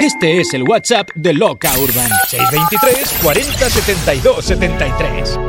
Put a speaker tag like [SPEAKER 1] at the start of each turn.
[SPEAKER 1] Este es el WhatsApp de Loca Urban.
[SPEAKER 2] 623 40 72 73.